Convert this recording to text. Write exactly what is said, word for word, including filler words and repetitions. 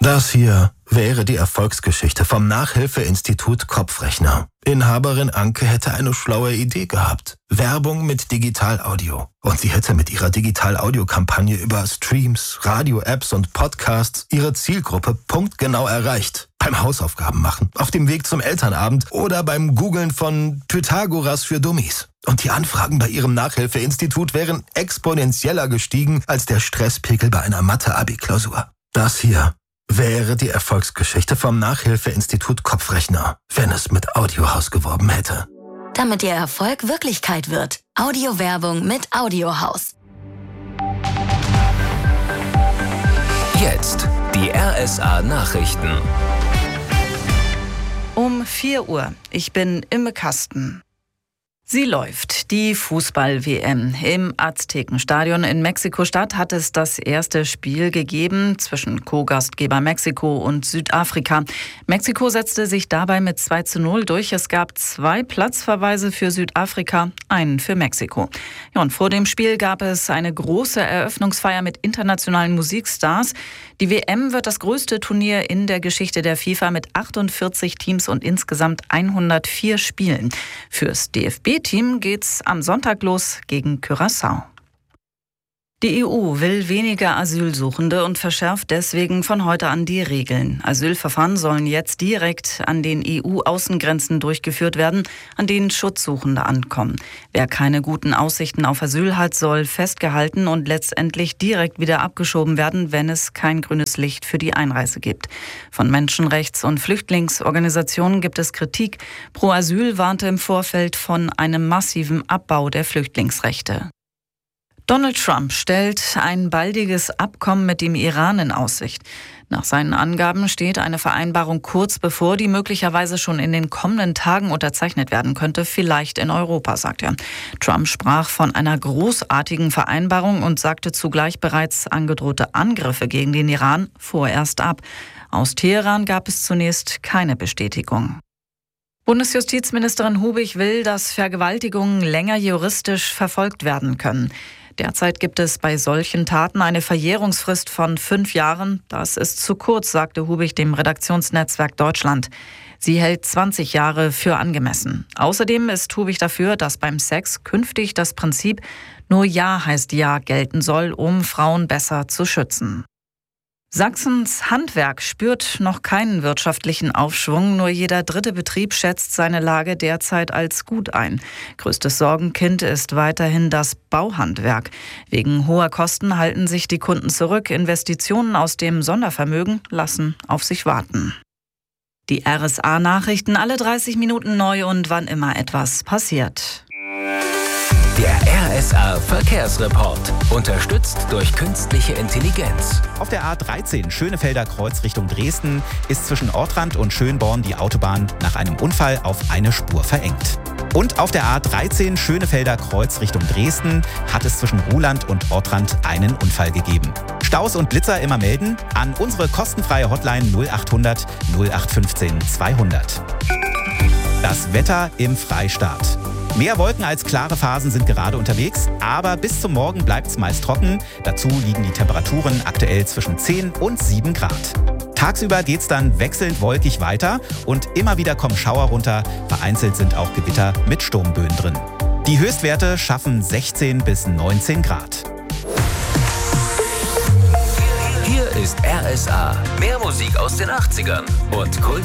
Das hier wäre die Erfolgsgeschichte vom Nachhilfeinstitut Kopfrechner. Inhaberin Anke hätte eine schlaue Idee gehabt. Werbung mit Digital-Audio. Und sie hätte mit ihrer Digital-Audio-Kampagne über Streams, Radio-Apps und Podcasts ihre Zielgruppe punktgenau erreicht. Beim Hausaufgaben machen, auf dem Weg zum Elternabend oder beim Googlen von Pythagoras für Dummies. Und die Anfragen bei ihrem Nachhilfeinstitut wären exponentieller gestiegen als der Stresspegel bei einer Mathe-Abi-Klausur. Das hier wäre die Erfolgsgeschichte vom Nachhilfeinstitut Kopfrechner, wenn es mit Audiohaus geworben hätte. Damit Ihr Erfolg Wirklichkeit wird. Audiowerbung mit Audiohaus. Jetzt die R S A-Nachrichten. Um vier Uhr. Ich bin im Kasten. Sie läuft, die Fußball-W M. Im Aztekenstadion in Mexiko-Stadt hat es das erste Spiel gegeben zwischen Co-Gastgeber Mexiko und Südafrika. Mexiko setzte sich dabei mit zwei zu null durch. Es gab zwei Platzverweise für Südafrika, einen für Mexiko. Ja, und vor dem Spiel gab es eine große Eröffnungsfeier mit internationalen Musikstars. Die W M wird das größte Turnier in der Geschichte der FIFA mit achtundvierzig Teams und insgesamt hundertvier Spielen. Fürs D F B-Team geht's am Sonntag los gegen Curaçao. Die E U will weniger Asylsuchende und verschärft deswegen von heute an die Regeln. Asylverfahren sollen jetzt direkt an den E U-Außengrenzen durchgeführt werden, an denen Schutzsuchende ankommen. Wer keine guten Aussichten auf Asyl hat, soll festgehalten und letztendlich direkt wieder abgeschoben werden, wenn es kein grünes Licht für die Einreise gibt. Von Menschenrechts- und Flüchtlingsorganisationen gibt es Kritik. Pro Asyl warnte im Vorfeld von einem massiven Abbau der Flüchtlingsrechte. Donald Trump stellt ein baldiges Abkommen mit dem Iran in Aussicht. Nach seinen Angaben steht eine Vereinbarung kurz bevor, die möglicherweise schon in den kommenden Tagen unterzeichnet werden könnte, vielleicht in Europa, sagt er. Trump sprach von einer großartigen Vereinbarung und sagte zugleich bereits angedrohte Angriffe gegen den Iran vorerst ab. Aus Teheran gab es zunächst keine Bestätigung. Bundesjustizministerin Hubig will, dass Vergewaltigungen länger juristisch verfolgt werden können. Derzeit gibt es bei solchen Taten eine Verjährungsfrist von fünf Jahren. Das ist zu kurz, sagte Hubig dem Redaktionsnetzwerk Deutschland. Sie hält zwanzig Jahre für angemessen. Außerdem ist Hubig dafür, dass beim Sex künftig das Prinzip nur Ja heißt Ja gelten soll, um Frauen besser zu schützen. Sachsens Handwerk spürt noch keinen wirtschaftlichen Aufschwung. Nur jeder dritte Betrieb schätzt seine Lage derzeit als gut ein. Größtes Sorgenkind ist weiterhin das Bauhandwerk. Wegen hoher Kosten halten sich die Kunden zurück. Investitionen aus dem Sondervermögen lassen auf sich warten. Die R S A-Nachrichten alle dreißig Minuten neu und wann immer etwas passiert. Der R S A-Verkehrsreport. Unterstützt durch künstliche Intelligenz. Auf der A dreizehn Schönefelder Kreuz Richtung Dresden ist zwischen Ortrand und Schönborn die Autobahn nach einem Unfall auf eine Spur verengt. Und auf der A dreizehn Schönefelder Kreuz Richtung Dresden hat es zwischen Ruhland und Ortrand einen Unfall gegeben. Staus und Blitzer immer melden an unsere kostenfreie Hotline null achthundert null acht fünfzehn zweihundert. Das Wetter im Freistaat. Mehr Wolken als klare Phasen sind gerade unterwegs, aber bis zum Morgen bleibt es meist trocken. Dazu liegen die Temperaturen aktuell zwischen zehn und sieben Grad. Tagsüber geht's dann wechselnd wolkig weiter und immer wieder kommen Schauer runter. Vereinzelt sind auch Gewitter mit Sturmböen drin. Die Höchstwerte schaffen sechzehn bis neunzehn Grad. Hier ist R S A. Mehr Musik aus den achtzigern und Kult.